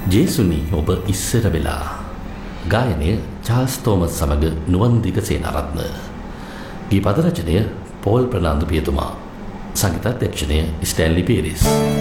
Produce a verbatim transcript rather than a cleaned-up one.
ජේසුනි ඔබ ඉස්සර වෙලා ගායනය චාල්ස් තෝමස් සමග නුවන් දිගසේනාරත්න. ගී පද රචනය පෝල් ප්‍රනාන්දු පියතුමා. සංගීතාධ්‍යක්ෂණය ස්ටැන්ලි පීරිස්.